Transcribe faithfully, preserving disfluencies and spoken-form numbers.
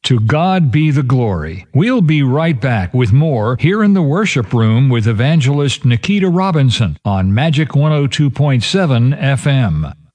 To God be the glory. We'll be right back with more here in the worship room with evangelist Nikita Robinson on Magic one oh two point seven F M.